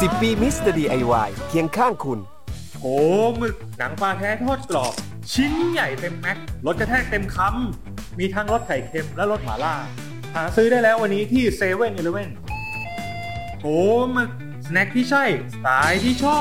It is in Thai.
10 ปีมิสเตอร์ DIY เคียงข้างคุณโอ้หมึกหนังปลาแท้ทอดกรอบชิ้นใหญ่เต็มแม็กรสกระแทกเต็มคำมีทั้งรสไข่เค็มและรสหม่าล่าหาซื้อได้แล้ววันนี้ที่เซเว่นอีเลฟเว่นโอ้หมึกสแน็คที่ใช่สไตล์ที่ชอบ